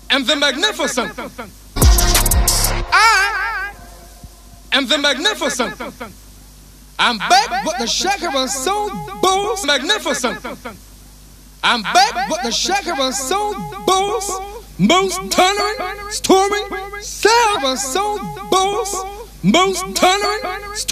am the magnificent. I am the magnificent. I'm back with the Shakira Soul Bulls magnificent. I'm back with the Shakira Soul Bulls, most tolerant, storming, Shakira Soul Bulls, most tolerant,